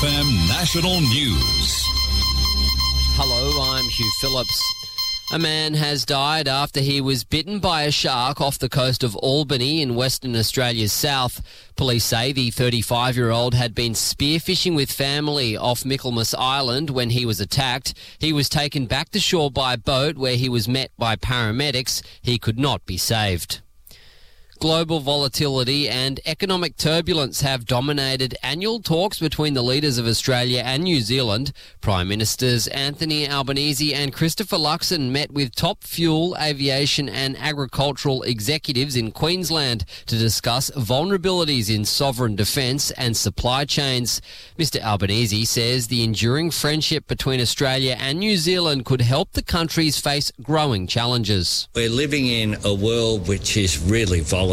SAFM National News. Hello, I'm Hugh Phillips. A man has died after he was bitten by a shark off the coast of Albany in Western Australia's south. Police say the 35-year-old had been spearfishing with family off Michaelmas Island when he was attacked. He was taken back to shore by boat where he was met by paramedics. He could not be saved. Global volatility and economic turbulence have dominated annual talks between the leaders of Australia and New Zealand. Prime Ministers Anthony Albanese and Christopher Luxon met with top fuel, aviation and agricultural executives in Queensland to discuss vulnerabilities in sovereign defence and supply chains. Mr Albanese says the enduring friendship between Australia and New Zealand could help the countries face growing challenges. We're living in a world which is really volatile,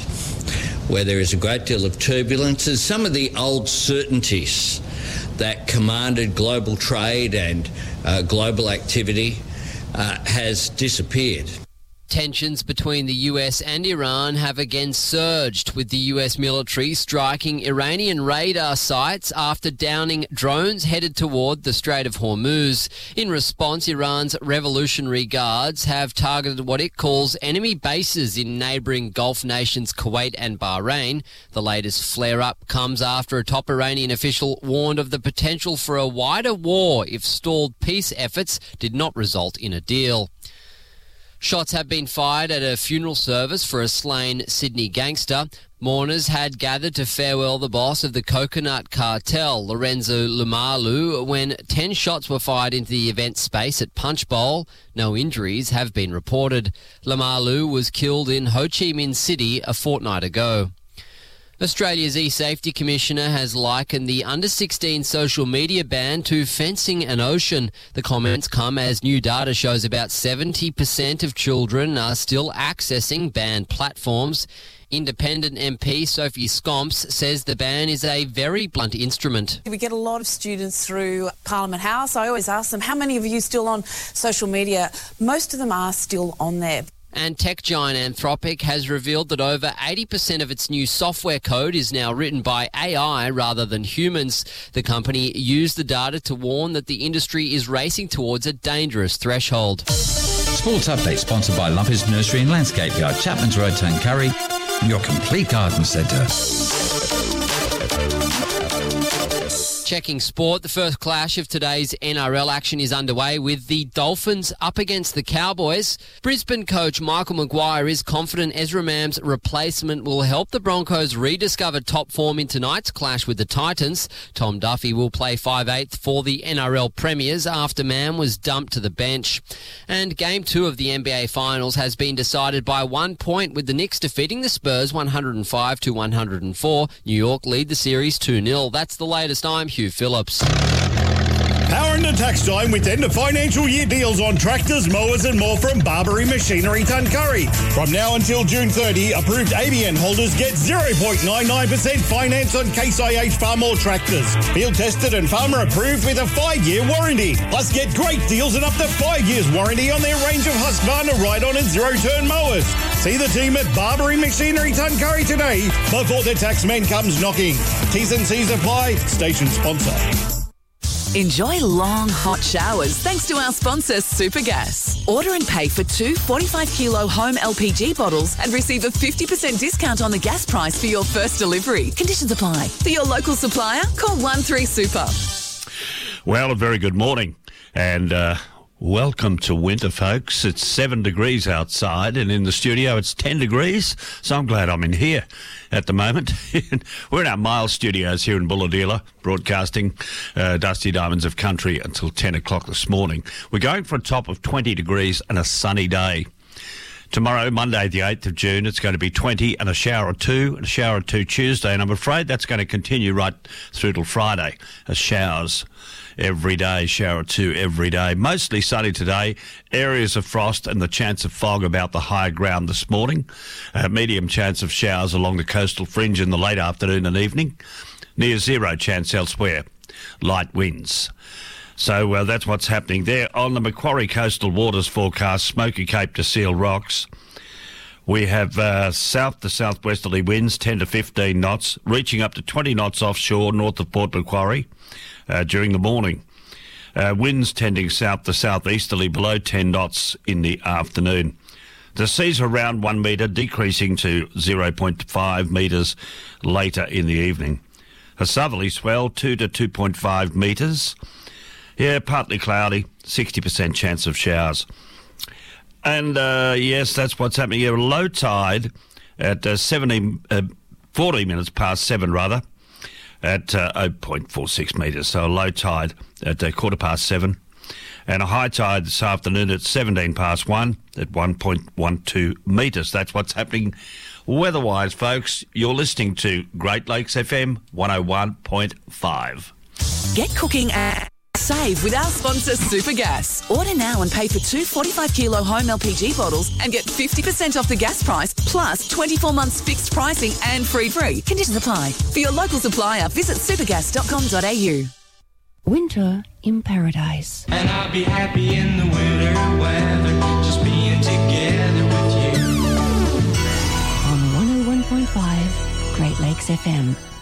where there is a great deal of turbulence, and some of the old certainties that commanded global trade and global activity has disappeared. Tensions between the US and Iran have again surged, with the US military striking Iranian radar sites after downing drones headed toward the Strait of Hormuz. In response, Iran's Revolutionary Guards have targeted what it calls enemy bases in neighbouring Gulf nations Kuwait and Bahrain. The latest flare-up comes after a top Iranian official warned of the potential for a wider war if stalled peace efforts did not result in a deal. Shots have been fired at a funeral service for a slain Sydney gangster. Mourners had gathered to farewell the boss of the Coconut Cartel, Lorenzo Lumalu, when 10 shots were fired into the event space at Punch Bowl. No injuries have been reported. Lumalu was killed in Ho Chi Minh City a fortnight ago. Australia's e-safety commissioner has likened the under-16 social media ban to fencing an ocean. The comments come as new data shows about 70% of children are still accessing banned platforms. Independent MP Sophie Scomps says the ban is a very blunt instrument. We get a lot of students through Parliament House. I always ask them, how many of you still on social media? Most of them are still on there. And tech giant Anthropic has revealed that over 80% of its new software code is now written by AI rather than humans. The company used the data to warn that the industry is racing towards a dangerous threshold. Sports Update sponsored by Lumpy's Nursery and Landscape Yard, Chapman's Road, Tuncurry, your complete garden centre. Checking sport, the first clash of today's NRL action is underway with the Dolphins up against the Cowboys. Brisbane coach Michael Maguire is confident Ezra Mam's replacement will help the Broncos rediscover top form in tonight's clash with the Titans. Tom Duffy will play 5/8 for the NRL Premiers after Mam was dumped to the bench. And Game 2 of the NBA Finals has been decided by 1 point, with the Knicks defeating the Spurs 105-104. New York lead the series 2-0. That's the latest. I'm Hugh Phillips. Power into tax time with end of financial year deals on tractors, mowers and more from Barbary Machinery Tuncurry. From now until June 30, approved ABN holders get 0.99% finance on Case IH Farmall tractors. Field tested and farmer approved with a 5-year warranty. Plus get great deals and up to 5 years warranty on their range of Husqvarna ride-on and zero-turn mowers. See the team at Barbary Machinery Tuncurry today before the taxman comes knocking. T's and C's apply. Station sponsor. Enjoy long, hot showers thanks to our sponsor, Supergas. Order and pay for 2 45-kilo home LPG bottles and receive a 50% discount on the gas price for your first delivery. Conditions apply. For your local supplier, call 13-SUPER. Well, a very good morning and welcome to winter, folks. It's 7 degrees outside and in the studio it's 10 degrees, so I'm glad I'm in here at the moment. We're in our Miles studios here in Bulahdelah, broadcasting Dusty Diamonds of Country until 10 o'clock this morning. We're going for a top of 20 degrees and a sunny day. Tomorrow, Monday the 8th of June, it's going to be 20 and a shower or two Tuesday, and I'm afraid that's going to continue right through till Friday, as showers every day, shower or two every day. Mostly sunny today, areas of frost and the chance of fog about the higher ground this morning. Medium chance of showers along the coastal fringe in the late afternoon and evening. Near zero chance elsewhere. Light winds. So that's what's happening there. On the Macquarie Coastal Waters forecast, Smoky Cape to Seal Rocks. We have south to southwesterly winds 10 to 15 knots, reaching up to 20 knots offshore north of Port Macquarie during the morning. Winds tending south to southeasterly below 10 knots in the afternoon. The seas around 1 metre, decreasing to 0.5 metres later in the evening. A southerly swell 2 to 2.5 metres. Yeah, partly cloudy, 60% chance of showers. And, yes, that's what's happening here. Low tide at 14 minutes past 7, rather, at 0.46 metres. So a low tide at 7:15. And a high tide this afternoon at 17 past 1 at 1.12 metres. That's what's happening weather-wise, folks. You're listening to Great Lakes FM 101.5. Get cooking and save with our sponsor Supergas. Order now and pay for 2 45-kilo home LPG bottles and get 50% off the gas price, plus 24 months fixed pricing and free. Conditions apply. For your local supplier, visit supergas.com.au. Winter in paradise. And I'll be happy in the winter weather, just being together with you. On 101.5 Great Lakes FM.